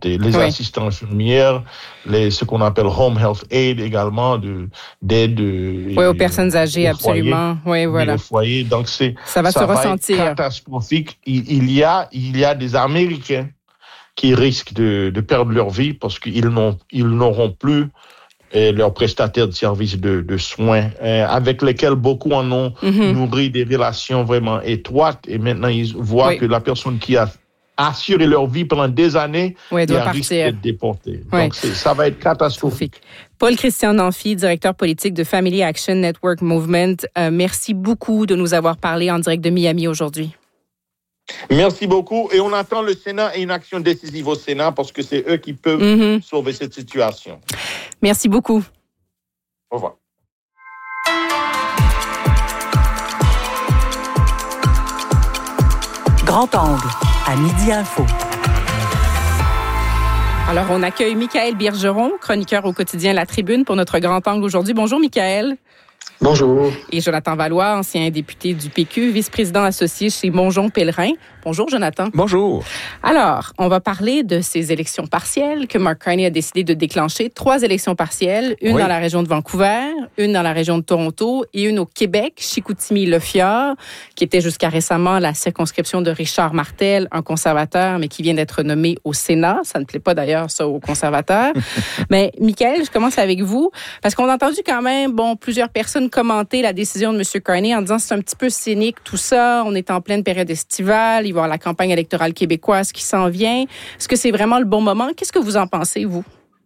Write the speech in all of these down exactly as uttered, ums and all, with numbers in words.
santé, les oui. assistants infirmières, les, ce qu'on appelle home health aid également, de, d'aide. Oui, aux personnes âgées, aux absolument. Foyers, oui, voilà. Aux foyers. Donc, c'est, ça va ça se va ressentir. Être catastrophique. Il, il, y a, il y a des Américains qui risquent de, de perdre leur vie parce qu'ils n'ont, ils n'auront plus et leurs prestataires de services de, de soins, euh, avec lesquels beaucoup en ont mm-hmm. nourri des relations vraiment étroites. Et maintenant, ils voient oui. que la personne qui a assuré leur vie pendant des années oui, doit risque d'être déportée. Oui. Donc, c'est, ça va être catastrophique. Paul-Christian Nanfi, directeur politique de Family Action Network Movement, euh, merci beaucoup de nous avoir parlé en direct de Miami aujourd'hui. Merci beaucoup. Et on attend le Sénat et une action décisive au Sénat parce que c'est eux qui peuvent mm-hmm. sauver cette situation. Merci beaucoup. Au revoir. Grand angle, à Midi Info. Alors, on accueille Michaël Bergeron, chroniqueur au quotidien La Tribune, pour notre Grand angle aujourd'hui. Bonjour, Michaël. Bonjour. Et Jonathan Valois, ancien député du P Q, vice-président associé chez Mongeon Pellerin. Bonjour, Jonathan. Bonjour. Alors, on va parler de ces élections partielles que Mark Carney a décidé de déclencher. Trois élections partielles, une oui. dans la région de Vancouver, une dans la région de Toronto et une au Québec, Chicoutimi-Le Fjord, qui était jusqu'à récemment la circonscription de Richard Martel, un conservateur, mais qui vient d'être nommé au Sénat. Ça ne plaît pas d'ailleurs, ça, aux conservateurs. Mais, Michaël, je commence avec vous, parce qu'on a entendu quand même, bon, plusieurs personnes commenter la décision de M. Carney en disant que c'est un petit peu cynique tout ça, on est en pleine période estivale, il va y avoir la campagne électorale québécoise qui s'en vient. Est-ce que c'est vraiment le bon moment? Qu'est-ce que vous en pensez, vous?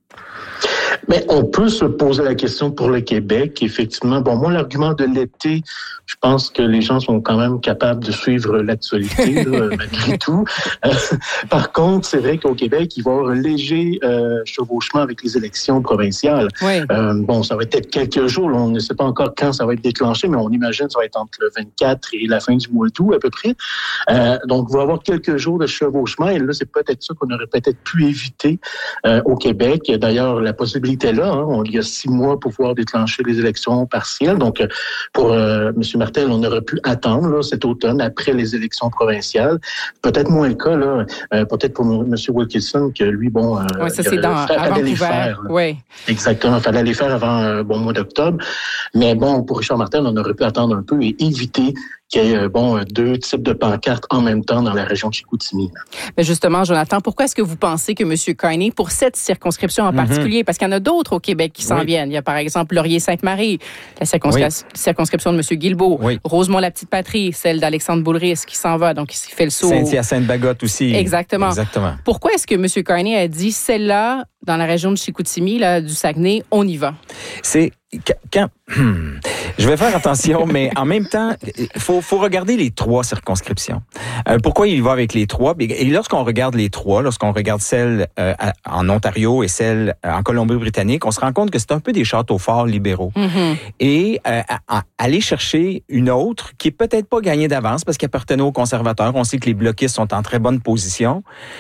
Mais on peut se poser la question pour le Québec. Effectivement, bon, moi, l'argument de l'été, je pense que les gens sont quand même capables de suivre l'actualité, là, malgré tout. Euh, par contre, c'est vrai qu'au Québec, il va y avoir un léger euh, chevauchement avec les élections provinciales. Oui. Euh, bon, ça va être quelques jours. Là, on ne sait pas encore quand ça va être déclenché, mais on imagine que ça va être entre le vingt-quatre et la fin du mois d'août, à peu près. Euh, donc, il va y avoir quelques jours de chevauchement. Et là, c'est peut-être ça qu'on aurait peut-être pu éviter euh, au Québec. D'ailleurs, la possibilité est là. Hein. Il y a six mois pour pouvoir déclencher les élections partielles. Donc, pour euh, M. Martel, on aurait pu attendre là, cet automne, après les élections provinciales. Peut-être moins le cas, là, euh, peut-être pour M. Wilkinson, que lui, bon... Euh, oui, ça, c'est dans, à Vancouver. Oui. Exactement. Il fallait les faire avant un euh, bon mois d'octobre. Mais bon, pour Richard Martel, on aurait pu attendre un peu et éviter qu'il y ait bon, deux types de pancartes en même temps dans la région de Chicoutimi. Mais justement, Jonathan, pourquoi est-ce que vous pensez que M. Carney, pour cette circonscription en mm-hmm. particulier, parce qu'il y en a d'autres au Québec qui s'en oui. viennent. Il y a par exemple Laurier-Sainte-Marie, la circonscri- oui. circonscription de M. Guilbeault, oui. Rosemont-la-Petite-Patrie, celle d'Alexandre Boulris qui s'en va, donc il fait le saut. Saint-Hyacinthe-Bagotte aussi. Exactement. Exactement. Pourquoi est-ce que M. Carney a dit, celle-là, dans la région de Chicoutimi, là, du Saguenay, on y va? C'est... Quand, hmm, je vais faire attention, mais en même temps, il faut, faut regarder les trois circonscriptions. Euh, pourquoi il va avec les trois? Et lorsqu'on regarde les trois, lorsqu'on regarde celle euh, en Ontario et celle en Colombie-Britannique, on se rend compte que c'est un peu des châteaux forts libéraux. Mm-hmm. Et euh, à, à aller chercher une autre qui est peut-être pas gagnée d'avance parce qu'elle appartenait aux conservateurs, on sait que les bloquistes sont en très bonne position,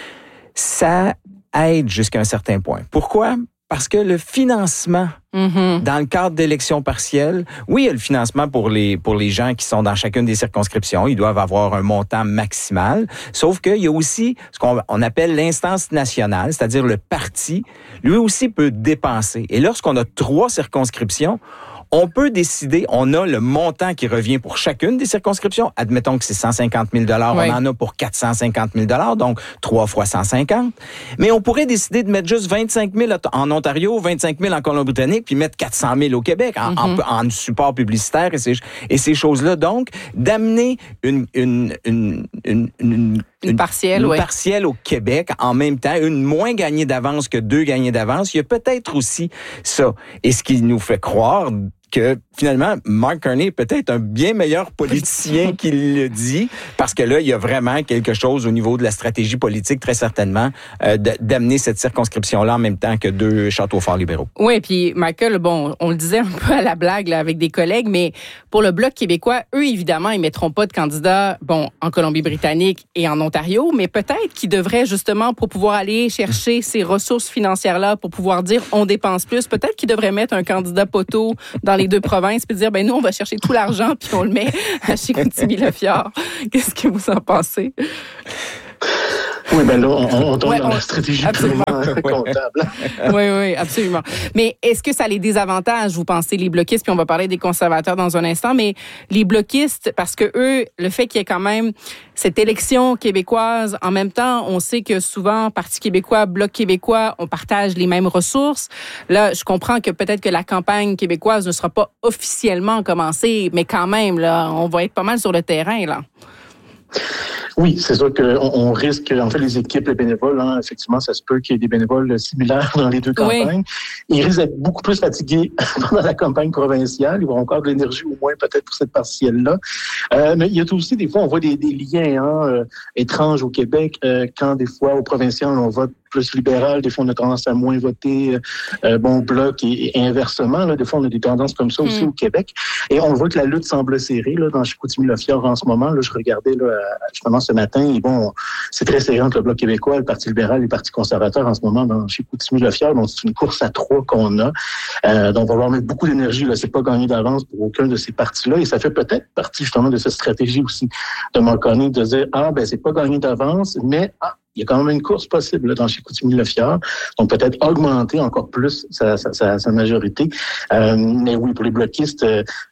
ça aide jusqu'à un certain point. Pourquoi? Parce que le financement, mm-hmm. dans le cadre d'élections partielles, oui, il y a le financement pour les pour les gens qui sont dans chacune des circonscriptions. Ils doivent avoir un montant maximal. Sauf qu'il y a aussi ce qu'on on appelle l'instance nationale, c'est-à-dire le parti. Lui aussi peut dépenser. Et lorsqu'on a trois circonscriptions, on peut décider, on a le montant qui revient pour chacune des circonscriptions. Admettons que c'est cent cinquante mille dollars, oui. on en a pour quatre cent cinquante mille dollars, donc trois fois cent cinquante. Mais on pourrait décider de mettre juste vingt-cinq mille en Ontario, vingt-cinq mille en Colombie-Britannique, puis mettre quatre cent mille au Québec en, mm-hmm. en, en support publicitaire et ces, et ces choses-là. Donc, d'amener une, une, une, une, une Une partielle, une oui. partielle au Québec en même temps, une moins gagnée d'avance que deux gagnées d'avance. Il y a peut-être aussi ça. Et ce qui nous fait croire que finalement, Mark Carney est peut-être un bien meilleur politicien qu'il le dit, parce que là, il y a vraiment quelque chose au niveau de la stratégie politique, très certainement, euh, de, d'amener cette circonscription-là en même temps que deux châteaux forts libéraux. Oui, puis Michael, bon, on le disait un peu à la blague là, avec des collègues, mais pour le Bloc québécois, eux, évidemment, ils mettront pas de candidats, bon, en Colombie-Britannique et en Ontario, mais peut-être qu'ils devraient justement, pour pouvoir aller chercher ces ressources financières-là, pour pouvoir dire on dépense plus, peut-être qu'ils devraient mettre un candidat poteau dans les deux provinces puis dire ben nous on va chercher tout l'argent puis on le met à Chicoutimi-Le Fjord. Qu'est-ce que vous en pensez? Oui, bien là, on, on tombe ouais, dans on, la stratégie absolument. purement comptable. Oui, oui, absolument. Mais est-ce que ça a les désavantages, vous pensez, les bloquistes, puis on va parler des conservateurs dans un instant, mais les bloquistes, parce que eux, le fait qu'il y ait quand même cette élection québécoise, en même temps, on sait que souvent, Parti québécois, Bloc québécois, on partage les mêmes ressources. Là, je comprends que peut-être que la campagne québécoise ne sera pas officiellement commencée, mais quand même, là, on va être pas mal sur le terrain, là. Oui, c'est sûr qu'on on risque, en fait, les équipes, les bénévoles, hein, effectivement, ça se peut qu'il y ait des bénévoles similaires dans les deux campagnes. Oui. Ils risquent d'être beaucoup plus fatigués pendant la campagne provinciale. Ils vont encore de l'énergie, au moins, peut-être pour cette partielle-là. Euh, mais il y a aussi, des fois, on voit des, des liens hein, euh, étranges au Québec, euh, quand, des fois, au provincial, on vote plus libéral, des fois, on a tendance à moins voter euh, bon bloc et, et inversement. Là, des fois, on a des tendances comme ça aussi mm. au Québec. Et on voit que la lutte semble serrée là, dans Chicoutimi-Le-Fjord en ce moment. Là, je regardais là, justement ce matin, et bon, c'est très serré entre le Bloc québécois, le Parti libéral et le Parti conservateur en ce moment dans Chicoutimi-Le-Fjord. Donc, c'est une course à trois qu'on a. Euh, donc, on va avoir mettre beaucoup d'énergie. Là, c'est pas gagné d'avance pour aucun de ces partis-là. Et ça fait peut-être partie justement de cette stratégie aussi de Marconi de dire, ah, ben, c'est pas gagné d'avance, mais ah, il y a quand même une course possible là, dans Chicoutimi-Le-Fjord. Donc, peut-être augmenter encore plus sa, sa, sa, sa majorité. Euh, mais oui, pour les bloquistes,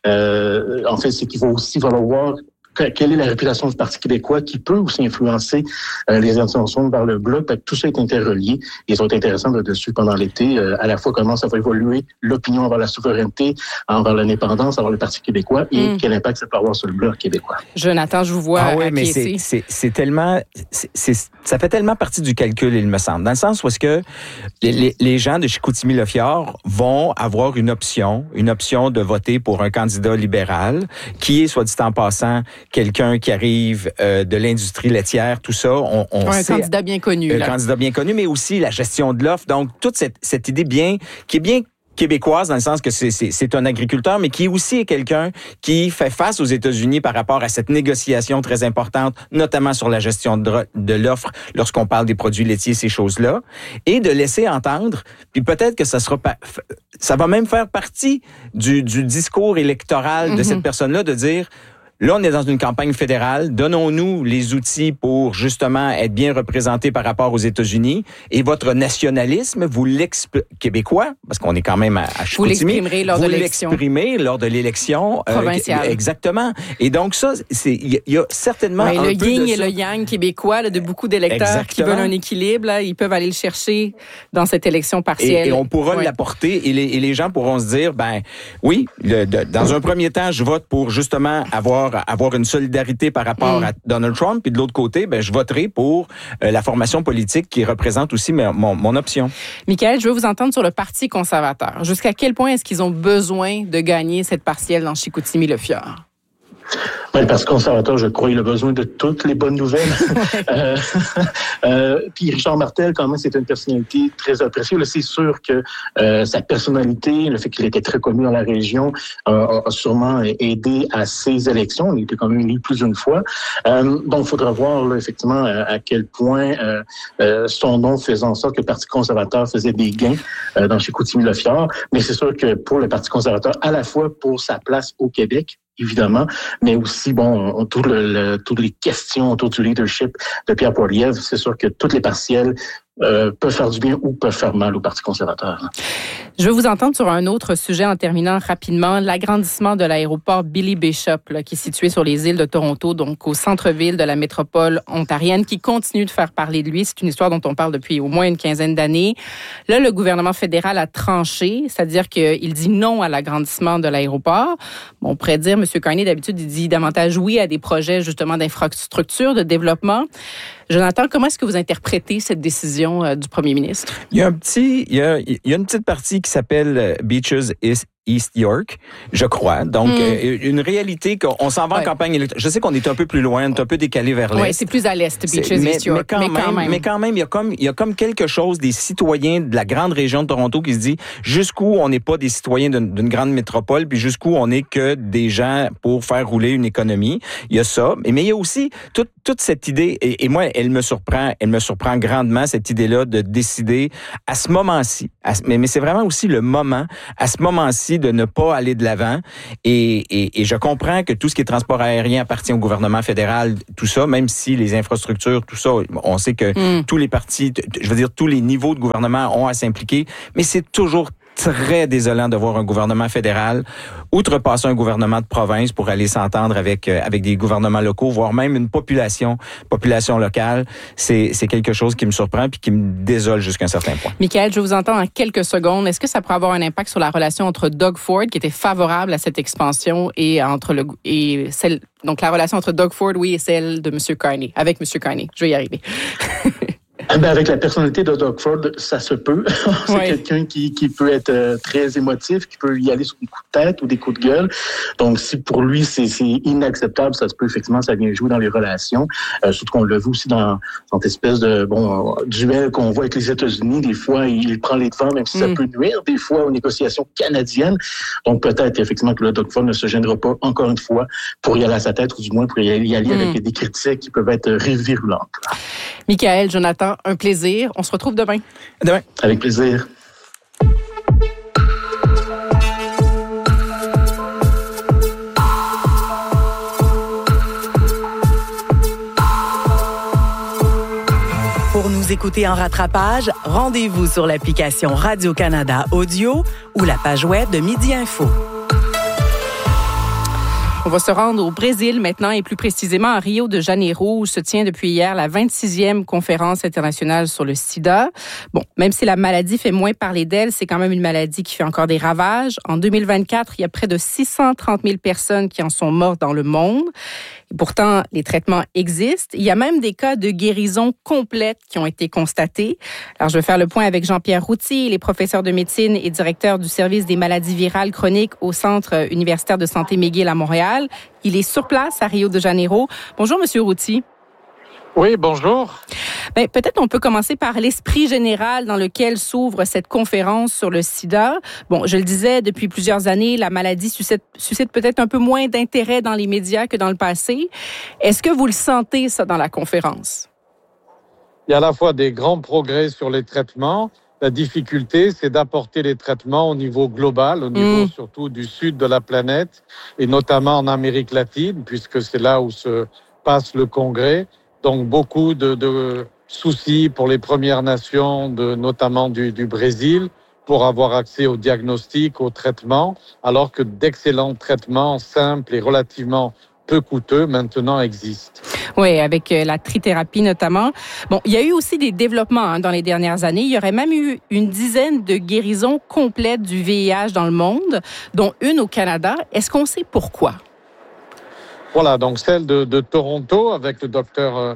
euh, en fait, c'est qu'il va aussi falloir quelle est la réputation du Parti québécois qui peut aussi influencer euh, les intentions vers le Bloc. Tout ça est interrelié. Et ça va être intéressant de, de suivre pendant l'été euh, à la fois comment ça va évoluer l'opinion envers la souveraineté, envers l'indépendance, envers le Parti québécois et mm. quel impact ça peut avoir sur le Bloc québécois. Jonathan, je vous vois ah oui, mais c'est, c'est, c'est tellement... C'est, c'est, ça fait tellement partie du calcul, il me semble. Dans le sens où est-ce que les, les gens de Chicoutimi-Le-Fjord vont avoir une option, une option de voter pour un candidat libéral qui est, soit dit en passant, quelqu'un qui arrive euh, de l'industrie laitière, tout ça, on, on un sait... Un candidat bien connu. Un là. candidat bien connu, mais aussi la gestion de l'offre. Donc, toute cette, cette idée bien, qui est bien québécoise dans le sens que c'est, c'est, c'est un agriculteur, mais qui aussi est quelqu'un qui fait face aux États-Unis par rapport à cette négociation très importante, notamment sur la gestion de, de l'offre lorsqu'on parle des produits laitiers, ces choses-là, et de laisser entendre, puis peut-être que ça sera pas, ça va même faire partie du, du discours électoral mm-hmm. de cette personne-là de dire là, on est dans une campagne fédérale. Donnons-nous les outils pour justement être bien représentés par rapport aux États-Unis. Et votre nationalisme, vous l'exprimez, québécois, parce qu'on est quand même à, à Chicoutimi, vous l'exprimerez lors vous de l'élection. l'exprimez lors de l'élection provinciale. Euh, exactement. Et donc ça, c'est il y, y a certainement ouais, un le peu yin de et ça. le yang québécois là, de beaucoup d'électeurs exactement. Qui veulent un équilibre. Là, ils peuvent aller le chercher dans cette élection partielle. Et, et on pourra ouais. l'apporter et les, et les gens pourront se dire, ben oui, le, de, dans un premier temps, je vote pour justement avoir avoir une solidarité par rapport mm. à Donald Trump, puis de l'autre côté, ben je voterai pour euh, la formation politique qui représente aussi mon, mon, mon option. Michaël, je veux vous entendre sur le Parti conservateur. Jusqu'à quel point est-ce qu'ils ont besoin de gagner cette partielle dans Chicoutimi-Le-Fjord? Ben, le Parti conservateur, je crois, il a besoin de toutes les bonnes nouvelles. euh, euh, puis Richard Martel, quand même, c'est une personnalité très appréciée. Là, c'est sûr que euh, sa personnalité, le fait qu'il était très connu dans la région, euh, a sûrement aidé à ses élections. Il était quand même élu plus d'une fois. Euh, donc, il faudra voir là, effectivement à, à quel point euh, euh, son nom faisait en sorte que le Parti conservateur faisait des gains euh, dans Chicoutimi-Le-Fjord. Mais c'est sûr que pour le Parti conservateur, à la fois pour sa place au Québec, évidemment, mais aussi, bon, tout le, le, toutes les questions autour du leadership de Pierre Poilievre, c'est sûr que toutes les partielles euh, peuvent faire du bien ou peuvent faire mal au Parti conservateur. Je veux vous entendre sur un autre sujet en terminant rapidement, l'agrandissement de l'aéroport Billy Bishop, là, qui est situé sur les îles de Toronto, donc au centre-ville de la métropole ontarienne, qui continue de faire parler de lui. C'est une histoire dont on parle depuis au moins une quinzaine d'années. Là, le gouvernement fédéral a tranché, c'est-à-dire qu'il dit non à l'agrandissement de l'aéroport. Bon, on pourrait dire, M. Carney, d'habitude, il dit davantage oui à des projets justement d'infrastructure, de développement. Jonathan, comment est-ce que vous interprétez cette décision euh, du premier ministre? Il y a un petit, il y a, il y a une petite partie qui s'appelle Beaches East, East York, je crois. Donc, mm. euh, une réalité qu'on s'en va ouais. en campagne électorale. Je sais qu'on est un peu plus loin, on est un peu décalé vers l'est. Oui, c'est plus à l'est, Beaches mais, East York. Mais quand, mais même, quand même, mais quand même, il y a comme, il y a comme quelque chose des citoyens de la grande région de Toronto qui se dit jusqu'où on n'est pas des citoyens d'une, d'une grande métropole, puis jusqu'où on n'est que des gens pour faire rouler une économie. Il y a ça. Mais il y a aussi toute, toute cette idée, et, et moi, elle me surprend, elle me surprend grandement, cette idée-là de décider à ce moment-ci, à, mais, mais c'est vraiment aussi le moment, à ce moment-ci, aussi de ne pas aller de l'avant. Et, et, et je comprends que tout ce qui est transport aérien appartient au gouvernement fédéral, tout ça, même si les infrastructures, tout ça, on sait que mm. tous les partis, je veux dire, tous les niveaux de gouvernement ont à s'impliquer, mais c'est toujours très désolant de voir un gouvernement fédéral outrepasser un gouvernement de province pour aller s'entendre avec euh, avec des gouvernements locaux, voire même une population population locale. C'est c'est quelque chose qui me surprend puis qui me désole jusqu'à un certain point. Michael, je vous entends en quelques secondes. Est-ce que ça pourrait avoir un impact sur la relation entre Doug Ford, qui était favorable à cette expansion, et entre le et celle donc la relation entre Doug Ford, oui, et celle de M. Carney, avec M. Carney. Je vais y arriver. Ben avec la personnalité de Doug Ford, ça se peut. C'est ouais. quelqu'un qui, qui peut être euh, très émotif, qui peut y aller sur des coups de tête ou des coups de gueule. Donc, si pour lui, c'est, c'est inacceptable, ça se peut effectivement, ça vient jouer dans les relations. Euh, surtout qu'on le voit aussi dans cette espèce de bon duel qu'on voit avec les États-Unis. Des fois, il prend les devants, même si mm. ça peut nuire, des fois, aux négociations canadiennes. Donc, peut-être effectivement que le Doug Ford ne se gênera pas, encore une fois, pour y aller à sa tête, ou du moins pour y aller, y aller mm. avec des critiques qui peuvent être virulentes. Michael, Jonathan, un plaisir. On se retrouve demain. Demain. Avec plaisir. Pour nous écouter en rattrapage, rendez-vous sur l'application Radio-Canada Audio ou la page web de Midi Info. On va se rendre au Brésil maintenant et plus précisément à Rio de Janeiro où se tient depuis hier la vingt-sixième conférence internationale sur le sida. Bon, même si la maladie fait moins parler d'elle, c'est quand même une maladie qui fait encore des ravages. En deux mille vingt-quatre, il y a près de six cent trente mille personnes qui en sont mortes dans le monde. Et pourtant, les traitements existent. Il y a même des cas de guérison complète qui ont été constatés. Alors, je vais faire le point avec Jean-Pierre Routier, il est professeur de médecine et directeur du service des maladies virales chroniques au Centre universitaire de santé McGill à Montréal. Il est sur place à Rio de Janeiro. Bonjour, Monsieur Routier. Oui, bonjour. Ben, peut-être on peut commencer par l'esprit général dans lequel s'ouvre cette conférence sur le sida. Bon, je le disais, depuis plusieurs années, la maladie suscite, suscite peut-être un peu moins d'intérêt dans les médias que dans le passé. Est-ce que vous le sentez, ça, dans la conférence? Il y a à la fois des grands progrès sur les traitements. La difficulté, c'est d'apporter les traitements au niveau global, au niveau mmh. surtout du sud de la planète, et notamment en Amérique latine, puisque c'est là où se passe le congrès. Donc, beaucoup de, de soucis pour les Premières Nations, de, notamment du, du Brésil, pour avoir accès au diagnostic, au traitement, alors que d'excellents traitements simples et relativement peu coûteux maintenant existent. Oui, avec la trithérapie notamment. Bon, il y a eu aussi des développements hein, dans les dernières années. Il y aurait même eu une dizaine de guérisons complètes du V I H dans le monde, dont une au Canada. Est-ce qu'on sait pourquoi? Voilà, donc celle de, de Toronto avec le docteur... Euh,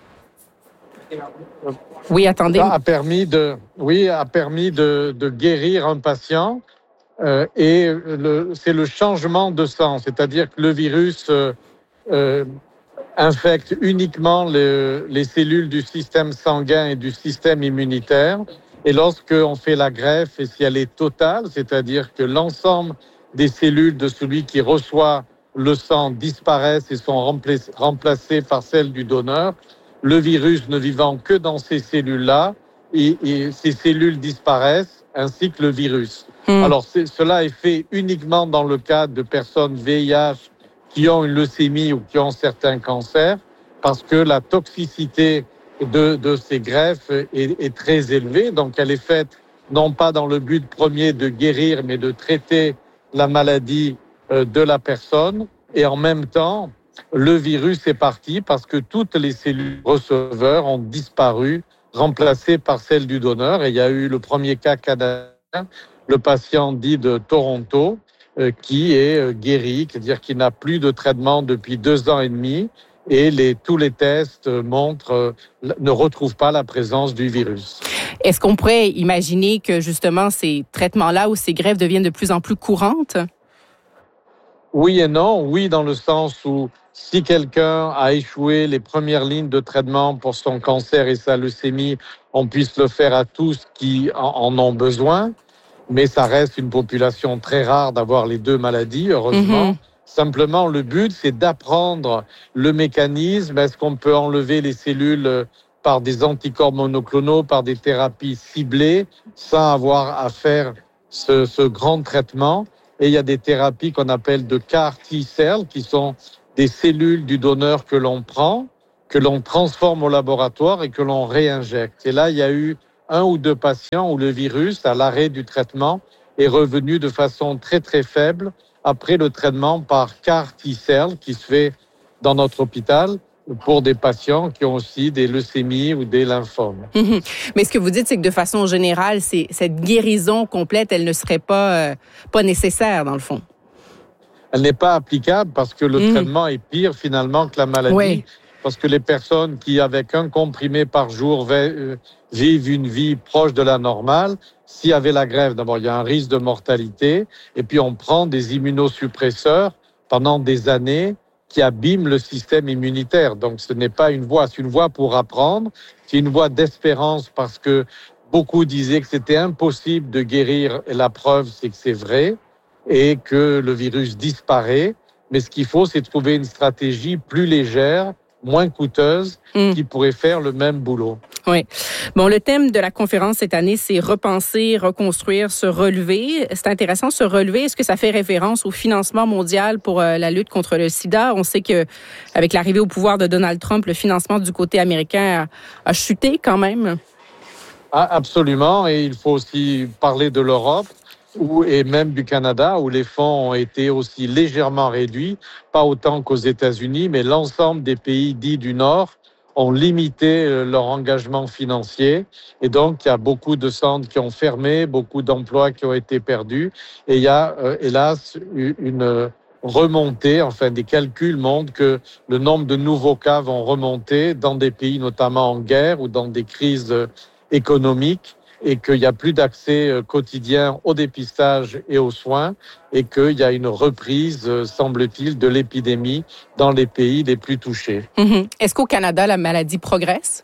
oui, attendez. A permis de, oui, a permis de, de guérir un patient euh, et le, c'est le changement de sang, c'est-à-dire que le virus euh, euh, infecte uniquement le, les cellules du système sanguin et du système immunitaire. Et lorsqu'on fait la greffe, et si elle est totale, c'est-à-dire que l'ensemble des cellules de celui qui reçoit le sang disparaissent et sont remplacées par celles du donneur, le virus ne vivant que dans ces cellules-là, et, et ces cellules disparaissent, ainsi que le virus. Mmh. Alors, c'est, cela est fait uniquement dans le cas de personnes V I H qui ont une leucémie ou qui ont certains cancers, parce que la toxicité de, de ces greffes est, est très élevée. Donc, elle est faite non pas dans le but premier de guérir, mais de traiter la maladie de la personne. Et en même temps, le virus est parti parce que toutes les cellules receveurs ont disparu, remplacées par celles du donneur. Et il y a eu le premier cas canadien, le patient dit de Toronto, euh, qui est euh, guéri, c'est-à-dire qu'il n'a plus de traitement depuis deux ans et demi. Et les, tous les tests montrent, euh, ne retrouvent pas la présence du virus. Est-ce qu'on pourrait imaginer que justement ces traitements-là ou ces greffes deviennent de plus en plus courantes? Oui et non. Oui, dans le sens où si quelqu'un a échoué les premières lignes de traitement pour son cancer et sa leucémie, on puisse le faire à tous qui en ont besoin. Mais ça reste une population très rare d'avoir les deux maladies, heureusement. Mmh. Simplement, le but, c'est d'apprendre le mécanisme. Est-ce qu'on peut enlever les cellules par des anticorps monoclonaux, par des thérapies ciblées, sans avoir à faire ce, ce grand traitement? Et il y a des thérapies qu'on appelle de C A R T-cells, qui sont des cellules du donneur que l'on prend, que l'on transforme au laboratoire et que l'on réinjecte. Et là, il y a eu un ou deux patients où le virus, à l'arrêt du traitement, est revenu de façon très, très faible après le traitement par C A R T-cells qui se fait dans notre hôpital pour des patients qui ont aussi des leucémies ou des lymphomes. Mmh. Mais ce que vous dites, c'est que de façon générale, c'est, cette guérison complète, elle ne serait pas, euh, pas nécessaire, dans le fond. Elle n'est pas applicable parce que le mmh. traitement est pire, finalement, que la maladie. Oui. Parce que les personnes qui, avec un comprimé par jour, vivent une vie proche de la normale, s'il y avait la greffe, d'abord, il y a un risque de mortalité. Et puis, on prend des immunosuppresseurs pendant des années qui abîment le système immunitaire. Donc, ce n'est pas une voie, c'est une voie pour apprendre. C'est une voie d'espérance parce que beaucoup disaient que c'était impossible de guérir. Et la preuve, c'est que c'est vrai et que le virus disparaît. Mais ce qu'il faut, c'est trouver une stratégie plus légère, moins coûteuse, mmh. qui pourrait faire le même boulot. Oui. Bon, le thème de la conférence cette année, c'est repenser, reconstruire, se relever. C'est intéressant, se relever. Est-ce que ça fait référence au financement mondial pour euh, la lutte contre le sida? On sait que avec l'arrivée au pouvoir de Donald Trump, le financement du côté américain a, a chuté quand même. Ah, absolument. Et il faut aussi parler de l'Europe. Où, et même du Canada, où les fonds ont été aussi légèrement réduits, pas autant qu'aux États-Unis, mais l'ensemble des pays dits du Nord ont limité leur engagement financier. Et donc, il y a beaucoup de centres qui ont fermé, beaucoup d'emplois qui ont été perdus. Et il y a, euh, hélas, une remontée, enfin, des calculs montrent que le nombre de nouveaux cas vont remonter dans des pays notamment en guerre ou dans des crises économiques, et qu'il n'y a plus d'accès quotidien au dépistage et aux soins, et qu'il y a une reprise, semble-t-il, de l'épidémie dans les pays les plus touchés. Mmh. Est-ce qu'au Canada, la maladie progresse?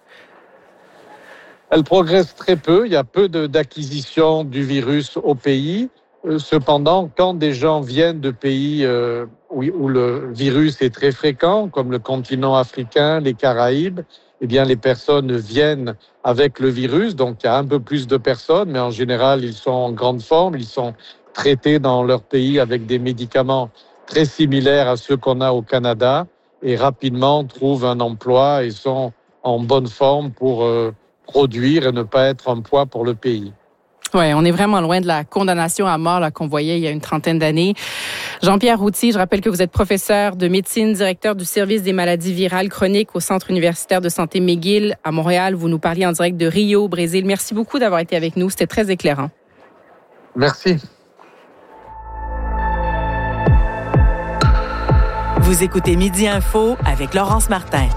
Elle progresse très peu. Il y a peu de, d'acquisition du virus au pays. Cependant, quand des gens viennent de pays euh, où, où le virus est très fréquent, comme le continent africain, les Caraïbes, eh bien, les personnes viennent avec le virus. Donc, il y a un peu plus de personnes, mais en général, ils sont en grande forme. Ils sont traités dans leur pays avec des médicaments très similaires à ceux qu'on a au Canada et rapidement trouvent un emploi et sont en bonne forme pour euh, produire et ne pas être un poids pour le pays. Oui, on est vraiment loin de la condamnation à mort là, qu'on voyait il y a une trentaine d'années. Jean-Pierre Routhier, je rappelle que vous êtes professeur de médecine, directeur du service des maladies virales chroniques au Centre universitaire de santé McGill à Montréal. Vous nous parliez en direct de Rio, au Brésil. Merci beaucoup d'avoir été avec nous. C'était très éclairant. Merci. Vous écoutez Midi Info avec Laurence Martin.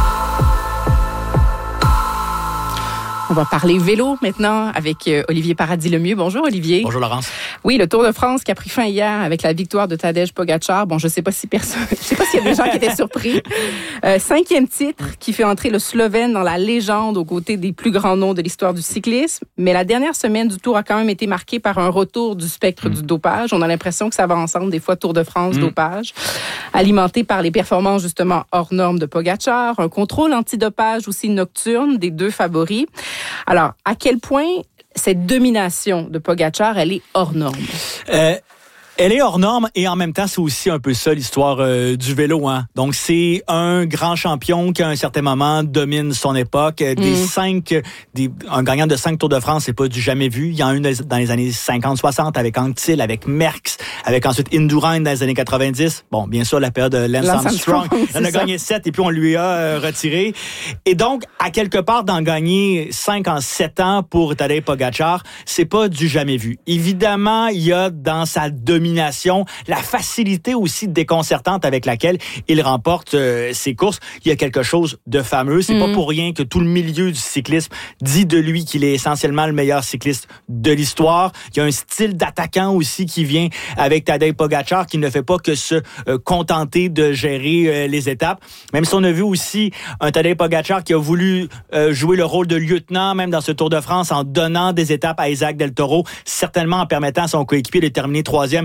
On va parler vélo maintenant avec Olivier Paradis-Lemieux. Bonjour Olivier. Bonjour Laurence. Oui, le Tour de France qui a pris fin hier avec la victoire de Tadej Pogačar. Bon, je sais pas si personne, je sais pas s'il y a des gens qui étaient surpris. Euh, cinquième titre qui fait entrer le Slovène dans la légende aux côtés des plus grands noms de l'histoire du cyclisme. Mais la dernière semaine du Tour a quand même été marquée par un retour du spectre mmh. du dopage. On a l'impression que ça va ensemble, des fois Tour de France, mmh. dopage, alimenté par les performances justement hors normes de Pogačar, un contrôle antidopage aussi nocturne des deux favoris. Alors, à quel point cette domination de Pogačar, elle est hors norme? Euh... Elle est hors norme et en même temps, c'est aussi un peu ça l'histoire euh, du vélo. Hein. Donc, c'est un grand champion qui, à un certain moment, domine son époque. Des mmh. cinq, des, un gagnant de cinq Tours de France, c'est pas du jamais vu. Il y en a une dans les années cinquante soixante avec Anctil, avec Merckx, avec ensuite Indurain dans les années quatre-vingt-dix. Bon, bien sûr, la période de Lance, Lance Armstrong. Armstrong il en a ça. gagné sept et puis on lui a euh, retiré. Et donc, à quelque part, d'en gagner cinq en sept ans pour Tadej Pogačar, c'est pas du jamais vu. Évidemment, il y a dans sa domination la facilité aussi déconcertante avec laquelle il remporte euh, ses courses. Il y a quelque chose de fameux. C'est mmh. pas pour rien que tout le milieu du cyclisme dit de lui qu'il est essentiellement le meilleur cycliste de l'histoire. Il y a un style d'attaquant aussi qui vient avec Tadej Pogačar qui ne fait pas que se euh, contenter de gérer euh, les étapes. Même si on a vu aussi un Tadej Pogačar qui a voulu euh, jouer le rôle de lieutenant même dans ce Tour de France en donnant des étapes à Isaac Del Toro, certainement en permettant à son coéquipier de terminer troisième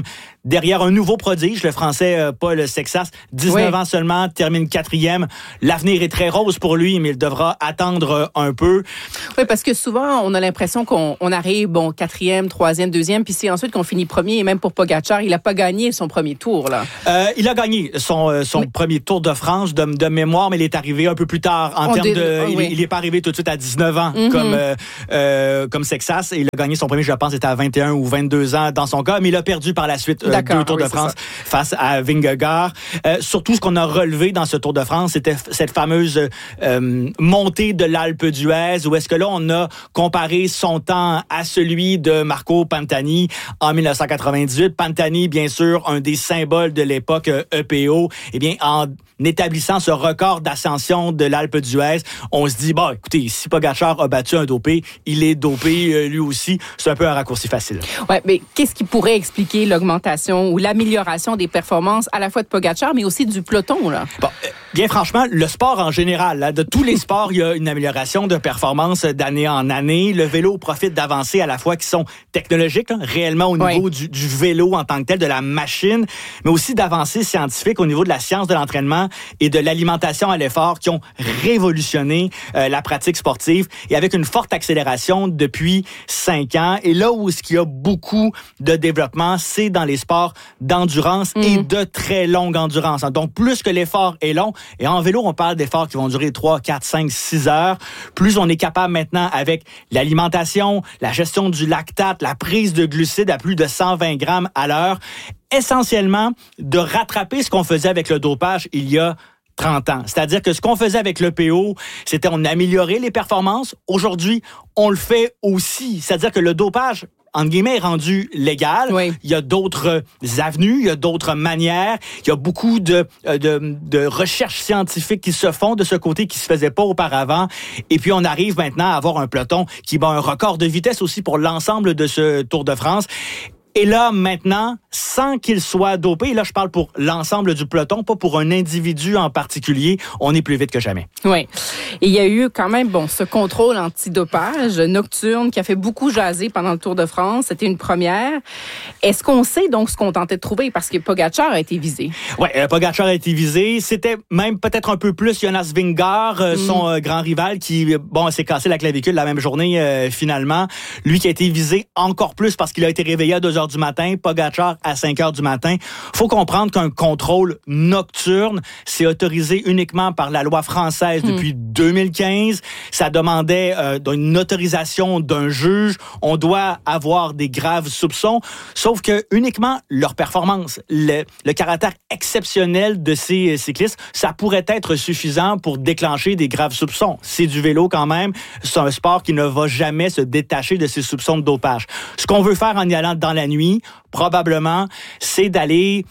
derrière un nouveau prodige, le Français euh, Paul Sexas, dix-neuf oui. ans seulement, termine quatrième. L'avenir est très rose pour lui, mais il devra attendre un peu. Oui, parce que souvent, on a l'impression qu'on on arrive, bon, quatrième, troisième, deuxième, puis c'est ensuite qu'on finit premier. Et même pour Pogačar, il n'a pas gagné son premier tour, là. Euh, il a gagné son, son mais... premier Tour de France de, de mémoire, mais il est arrivé un peu plus tard en on termes dé... de... Oh, il n'est oui. pas arrivé tout de suite à dix-neuf ans mm-hmm. comme, euh, euh, comme Sexas. Il a gagné son premier, je pense, c'était à vingt et un ou vingt-deux ans dans son cas, mais il a perdu par la suite euh, deux Tours oui, de France face à Vingegaard. Euh, surtout, ce qu'on a relevé dans ce Tour de France, c'était cette fameuse euh, montée de l'Alpe d'Huez, où est-ce que là, on a comparé son temps à celui de Marco Pantani en dix-neuf cent quatre-vingt-dix-huit. Pantani, bien sûr, un des symboles de l'époque euh, E P O. Eh bien, en établissant ce record d'ascension de l'Alpe d'Huez, on se dit, bon, écoutez, si Pogačar a battu un dopé, il est dopé euh, lui aussi. C'est un peu un raccourci facile. Ouais, mais qu'est-ce qui pourrait expliquer l'augmentation ou l'amélioration des performances à la fois de Pogačar, mais aussi du peloton, là? Bon, euh, bien franchement, le sport en général, là, de tous les sports, il y a une amélioration de performance d'année en année. Le vélo profite d'avancées à la fois qui sont technologiques, là, réellement au niveau oui. du, du vélo en tant que tel, de la machine, mais aussi d'avancées scientifiques au niveau de la science de l'entraînement et de l'alimentation à l'effort qui ont révolutionné euh, la pratique sportive et avec une forte accélération depuis cinq ans. Et là où il y a beaucoup de développement, c'est dans les sports d'endurance mmh. et de très longue endurance. Donc, plus que l'effort est long, et en vélo, on parle d'efforts qui vont durer trois, quatre, cinq, six heures, plus on est capable maintenant avec l'alimentation, la gestion du lactate, la prise de glucides à plus de cent vingt grammes à l'heure, essentiellement de rattraper ce qu'on faisait avec le dopage il y a trente ans. C'est-à-dire que ce qu'on faisait avec l'E P O, c'était on améliorait les performances. Aujourd'hui, on le fait aussi. C'est-à-dire que le dopage, entre guillemets, est rendu légal. Oui. Il y a d'autres avenues, il y a d'autres manières. Il y a beaucoup de, de, de recherches scientifiques qui se font de ce côté qui se faisait pas auparavant. Et puis, on arrive maintenant à avoir un peloton qui bat un record de vitesse aussi pour l'ensemble de ce Tour de France. Et là, maintenant, sans qu'il soit dopé, et là, je parle pour l'ensemble du peloton, pas pour un individu en particulier, on est plus vite que jamais. Oui. Et il y a eu quand même, bon, ce contrôle antidopage nocturne qui a fait beaucoup jaser pendant le Tour de France. C'était une première. Est-ce qu'on sait donc ce qu'on tentait de trouver? Parce que Pogačar a été visé. Oui, euh, Pogačar a été visé. C'était même peut-être un peu plus Jonas Vingegaard, euh, mm. son euh, grand rival, qui, bon, s'est cassé la clavicule la même journée, euh, finalement. Lui qui a été visé encore plus parce qu'il a été réveillé à deux heures du matin, Pogačar à cinq heures du matin. Faut comprendre qu'un contrôle nocturne, c'est autorisé uniquement par la loi française mmh. depuis deux mille quinze. Ça demandait euh, une autorisation d'un juge. On doit avoir des graves soupçons, sauf que uniquement leur performance, le, le caractère exceptionnel de ces cyclistes, ça pourrait être suffisant pour déclencher des graves soupçons. C'est du vélo quand même. C'est un sport qui ne va jamais se détacher de ces soupçons de dopage. Ce qu'on veut faire en y allant dans la nuit, probablement, c'est d'aller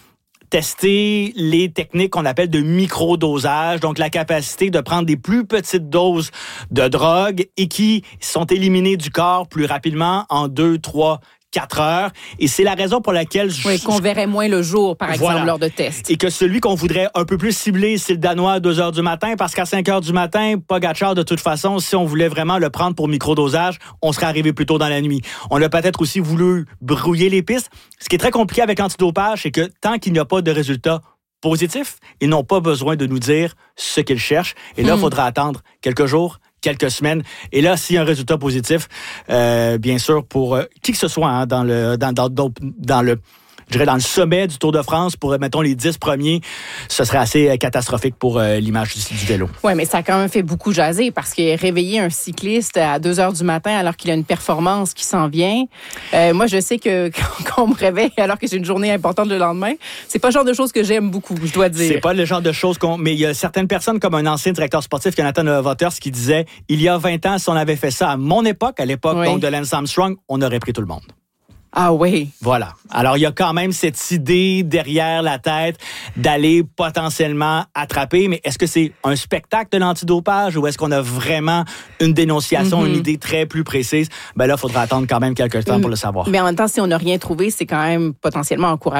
tester les techniques qu'on appelle de microdosage, donc la capacité de prendre des plus petites doses de drogue et qui sont éliminées du corps plus rapidement en deux, trois, quatre heures. Et c'est la raison pour laquelle... Je... Oui, qu'on verrait moins le jour, par exemple, voilà. lors de tests. Et que celui qu'on voudrait un peu plus cibler, c'est le Danois à deux heures du matin, parce qu'à cinq heures du matin, Pogačar, de toute façon, si on voulait vraiment le prendre pour microdosage, on serait arrivé plus tôt dans la nuit. On a peut-être aussi voulu brouiller les pistes. Ce qui est très compliqué avec l'antidopage, c'est que tant qu'il n'y a pas de résultat positif, ils n'ont pas besoin de nous dire ce qu'ils cherchent. Et là, il hmm. faudra attendre quelques jours, quelques semaines. Et là, s'il y a un résultat positif, euh, bien sûr, pour euh, qui que ce soit hein, dans le dans, dans, dans, dans le je dirais dans le sommet du Tour de France pour, mettons, les dix premiers, ce serait assez catastrophique pour euh, l'image du, du vélo. Oui, mais ça a quand même fait beaucoup jaser parce que réveiller un cycliste à deux heures du matin alors qu'il a une performance qui s'en vient, euh, moi, je sais que quand on me réveille alors que j'ai une journée importante le lendemain, c'est pas le genre de choses que j'aime beaucoup, je dois dire. C'est pas le genre de choses qu'on... Mais il y a certaines personnes, comme un ancien directeur sportif, Jonathan Waters, qui disait, il y a vingt ans, si on avait fait ça à mon époque, à l'époque oui. donc de Lance Armstrong, on aurait pris tout le monde. Ah oui. Voilà. Alors, il y a quand même cette idée derrière la tête d'aller potentiellement attraper, mais est-ce que c'est un spectacle de l'antidopage ou est-ce qu'on a vraiment une dénonciation, mm-hmm. une idée très plus précise? Ben là, il faudra attendre quand même quelques temps pour le savoir. Mais en même temps, si on n'a rien trouvé, c'est quand même potentiellement encourageant.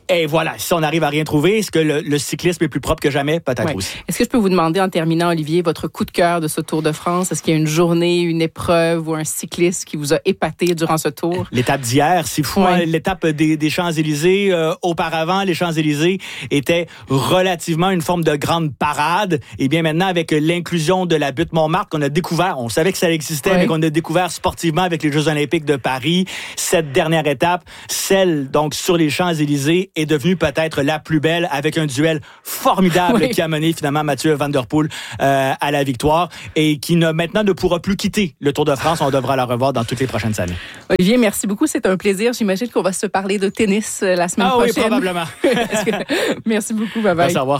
Et voilà, si on arrive à rien trouver, est-ce que le, le cyclisme est plus propre que jamais? Peut-être ouais. aussi. Est-ce que je peux vous demander, en terminant, Olivier, votre coup de cœur de ce Tour de France? Est-ce qu'il y a une journée, une épreuve ou un cycliste qui vous a épaté durant ce Tour? L'étape d'hier, c'est fou. Ouais. Hein? L'étape des, des Champs-Élysées, euh, auparavant, les Champs-Élysées étaient relativement une forme de grande parade. Et bien maintenant, avec l'inclusion de la butte Montmartre qu'on a découvert, on savait que ça existait, ouais. mais qu'on a découvert sportivement avec les Jeux olympiques de Paris, cette dernière étape, celle donc sur les Champs-Élysées, est devenue peut-être la plus belle, avec un duel formidable oui. qui a mené finalement Mathieu Van Der Poel euh, à la victoire et qui ne, maintenant ne pourra plus quitter le Tour de France. On devra la revoir dans toutes les prochaines années. Olivier, merci beaucoup. C'est un plaisir. J'imagine qu'on va se parler de tennis la semaine ah, prochaine. Ah oui, probablement. que... Merci beaucoup. Bye bye. Merci, au revoir.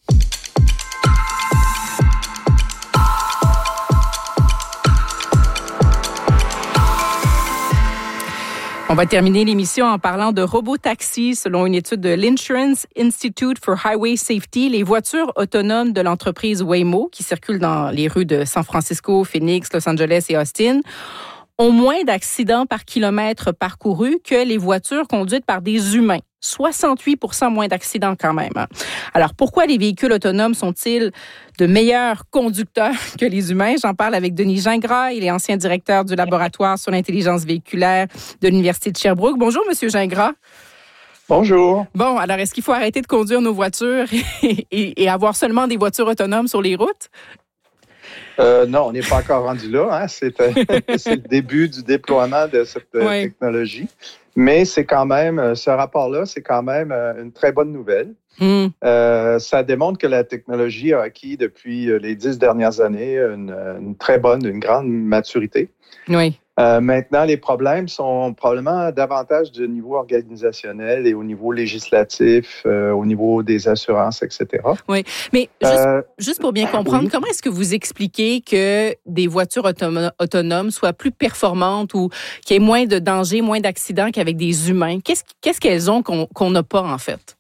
On va terminer l'émission en parlant de robotaxi. Selon une étude de l'Insurance Institute for Highway Safety, les voitures autonomes de l'entreprise Waymo, qui circulent dans les rues de San Francisco, Phoenix, Los Angeles et Austin, ont moins d'accidents par kilomètre parcouru que les voitures conduites par des humains. soixante-huit pour cent moins d'accidents quand même. Alors, pourquoi les véhicules autonomes sont-ils de meilleurs conducteurs que les humains? J'en parle avec Denis Gingras. Il est ancien directeur du laboratoire sur l'intelligence véhiculaire de l'Université de Sherbrooke. Bonjour, Monsieur Gingras. Bonjour. Bon, alors, est-ce qu'il faut arrêter de conduire nos voitures et, et, et avoir seulement des voitures autonomes sur les routes? Euh, non, on n'est pas encore rendu là. Hein. C'est, euh, c'est le début du déploiement de cette euh, oui. technologie. Mais c'est quand même, ce rapport-là, c'est quand même une très bonne nouvelle. Mm. Euh, ça démontre que la technologie a acquis depuis les dix dernières années une, une très bonne, une grande maturité. Oui. Euh, maintenant, les problèmes sont probablement davantage du niveau organisationnel et au niveau législatif, euh, au niveau des assurances, et cetera. Oui, mais juste, euh, juste pour bien comprendre, oui. comment est-ce que vous expliquez que des voitures autom- autonomes soient plus performantes ou qu'il y ait moins de dangers, moins d'accidents qu'avec des humains? Qu'est-ce, qu'est-ce qu'elles ont qu'on, qu'on n'a pas, en fait?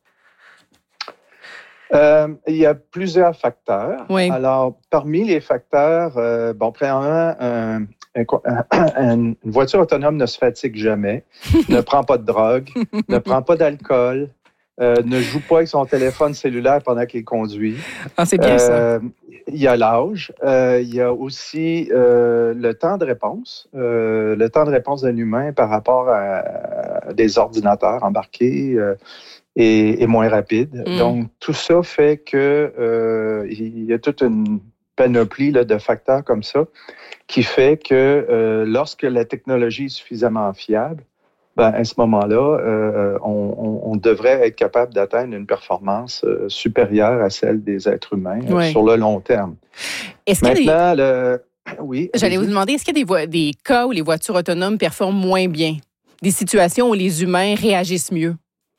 Euh, il y a plusieurs facteurs. Oui. Alors, parmi les facteurs, euh, bon, premièrement, un, un, une voiture autonome ne se fatigue jamais, ne prend pas de drogue, ne prend pas d'alcool, euh, ne joue pas avec son téléphone cellulaire pendant qu'il conduit. Ah, c'est bien euh, ça. Il y a l'âge, euh, il y a aussi euh, le temps de réponse, euh, le temps de réponse d'un humain par rapport à, à des ordinateurs embarqués. Euh, Et, et moins rapide. Mm. Donc, tout ça fait que euh, il y a toute une panoplie là, de facteurs comme ça qui fait que euh, lorsque la technologie est suffisamment fiable, ben, à ce moment-là, euh, on, on, on devrait être capable d'atteindre une performance euh, supérieure à celle des êtres humains euh, ouais. sur le long terme. Est-ce Maintenant, qu'il y a des... le... oui. J'allais allez-y. vous demander, est-ce qu'il y a des, vo- des cas où les voitures autonomes performent moins bien? Des situations où les humains réagissent mieux?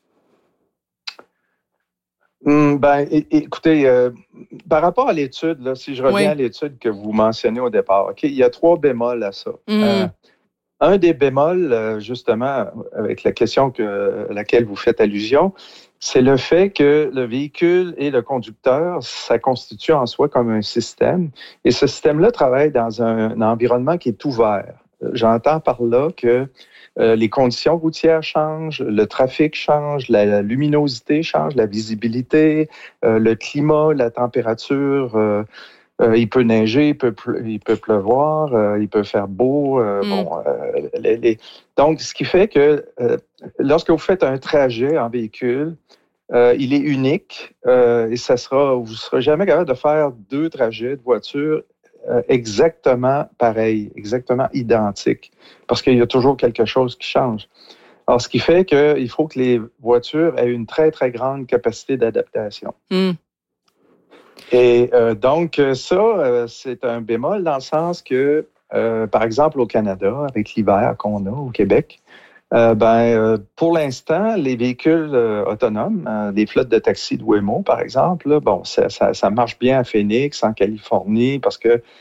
Hum, ben, é- écoutez, euh, par rapport à l'étude, là, si je reviens Oui. à l'étude que vous mentionnez au départ, okay, il y a trois bémols à ça. Mm. Euh, un des bémols, euh, justement, avec la question que, à laquelle vous faites allusion, c'est le fait que le véhicule et le conducteur, ça constitue en soi comme un système. Et ce système-là travaille dans un, un environnement qui est ouvert. J'entends par là que Euh, les conditions routières changent, le trafic change, la, la luminosité change, la visibilité, euh, le climat, la température. Euh, euh, il peut neiger, il peut, pleu- il peut pleuvoir, euh, il peut faire beau. Euh, Mm. bon, euh, les, les... Donc, ce qui fait que euh, lorsque vous faites un trajet en véhicule, euh, il est unique euh, et ça sera, vous ne serez jamais capable de faire deux trajets de voiture Euh, exactement pareil, exactement identique, parce qu'il y a toujours quelque chose qui change. Alors, ce qui fait qu'il faut que les voitures aient une très, très grande capacité d'adaptation. Mm. Et euh, donc, ça, euh, c'est un bémol dans le sens que, euh, par exemple, au Canada, avec l'hiver qu'on a au Québec, euh, ben, euh, pour l'instant, les véhicules euh, autonomes, euh, des flottes de taxis de Waymo, par exemple, là, bon, ça, ça, ça marche bien à Phoenix, en Californie, parce que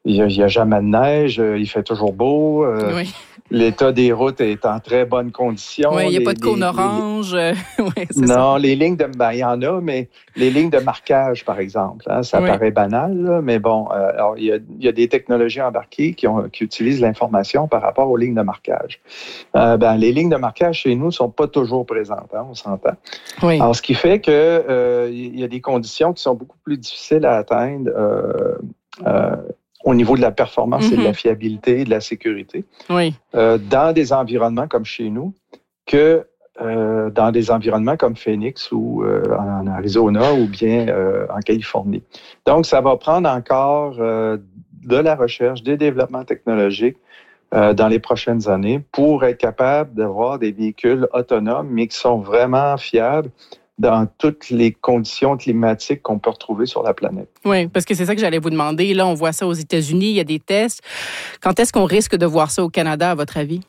il n'y a, a jamais de neige, il fait toujours beau. Euh, oui. L'état des routes est en très bonne condition. Oui, il n'y a les, pas de cône les, orange. Les... oui, c'est non, ça. les lignes de... Ben, il y en a, mais les lignes de marquage, par exemple, hein, ça oui. paraît banal, là, mais bon, euh, alors, il y, a, il y a des technologies embarquées qui, ont, qui utilisent l'information par rapport aux lignes de marquage. Euh, ben, les lignes de marquage chez nous ne sont pas toujours présentes, hein, on s'entend. Oui. Alors, ce qui fait que euh, il y a des conditions qui sont beaucoup plus difficiles à atteindre euh, euh, au niveau de la performance mm-hmm. et de la fiabilité et de la sécurité oui. euh, dans des environnements comme chez nous que euh, dans des environnements comme Phoenix ou euh, en Arizona ou bien euh, en Californie. Donc, ça va prendre encore euh, de la recherche, des développements technologiques euh, dans les prochaines années pour être capable d'avoir des véhicules autonomes, mais qui sont vraiment fiables dans toutes les conditions climatiques qu'on peut retrouver sur la planète. Oui, parce que c'est ça que j'allais vous demander. Là, on voit ça aux États-Unis, il y a des tests. Quand est-ce qu'on risque de voir ça au Canada, à votre avis?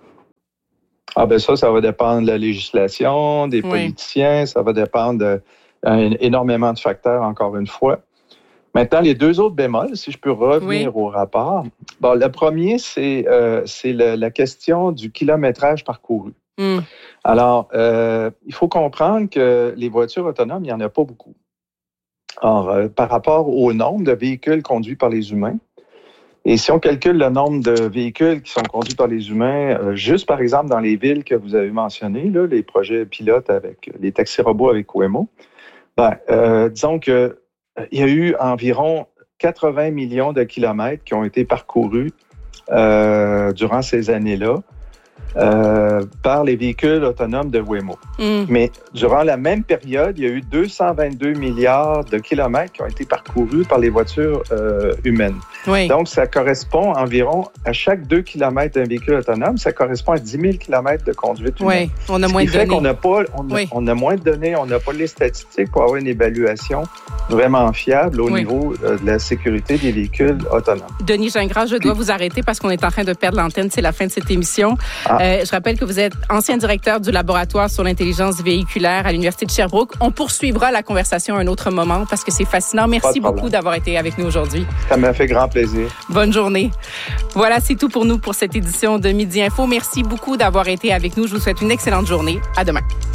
Ah ben ça, ça va dépendre de la législation, des oui. politiciens, ça va dépendre de, euh, énormément de facteurs, encore une fois. Maintenant, les deux autres bémols, si je peux revenir oui. au rapport. Bon, le premier, c'est, euh, c'est le, la question du kilométrage parcouru. Mm. Alors, euh, il faut comprendre que les voitures autonomes, il n'y en a pas beaucoup. Alors, euh, par rapport au nombre de véhicules conduits par les humains, et si on calcule le nombre de véhicules qui sont conduits par les humains, euh, juste par exemple dans les villes que vous avez mentionnées, là, les projets pilotes avec les taxis robots avec Waymo, ben, euh, disons que euh, il y a eu environ quatre-vingts millions de kilomètres qui ont été parcourus euh, durant ces années-là. Euh, par les véhicules autonomes de Waymo. Mm. Mais durant la même période, il y a eu deux cent vingt-deux milliards de kilomètres qui ont été parcourus par les voitures euh, humaines. Oui. Donc, ça correspond environ à chaque deux kilomètres d'un véhicule autonome, ça correspond à dix mille kilomètres de conduite humaine. Oui, on a moins de données. On n'a pas, on a, oui. on a moins de données, on n'a pas les statistiques pour avoir une évaluation vraiment fiable au oui. niveau euh, de la sécurité des véhicules autonomes. Denis Gingras, je dois Puis, vous arrêter parce qu'on est en train de perdre l'antenne. C'est la fin de cette émission. Ah. Euh, je rappelle que vous êtes ancien directeur du laboratoire sur l'intelligence véhiculaire à l'Université de Sherbrooke. On poursuivra la conversation à un autre moment parce que c'est fascinant. Merci beaucoup d'avoir été avec nous aujourd'hui. Ça m'a fait grand plaisir. Bonne journée. Voilà, c'est tout pour nous pour cette édition de Midi Info. Merci beaucoup d'avoir été avec nous. Je vous souhaite une excellente journée. À demain.